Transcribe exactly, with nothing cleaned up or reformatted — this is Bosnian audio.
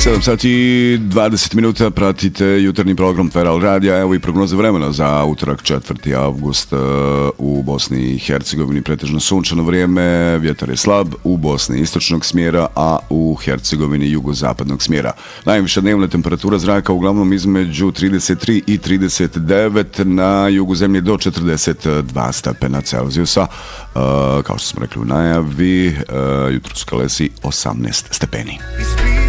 sedam sati dvadeset minuta, pratite jutarnji program Feral Radija. Evo i prognoza vremena za utorak četvrti avgust u Bosni i Hercegovini. Pretežno sunčano vrijeme, vjetar je slab u Bosni istočnog smjera, a u Hercegovini jugozapadnog smjera. Najviša dnevna temperatura zraka uglavnom između trideset tri i trideset devet, na jugu zemlje do četrdeset dva stepena Celzijusa. Kao što smo rekli u najavi, jutro su Kalesi osamnaest stepeni.